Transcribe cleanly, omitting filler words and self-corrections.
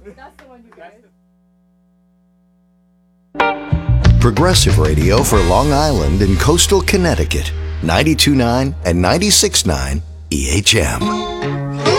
That's the one you guys. Progressive Radio for Long Island and coastal Connecticut. 92.9 and 96.9 EHM.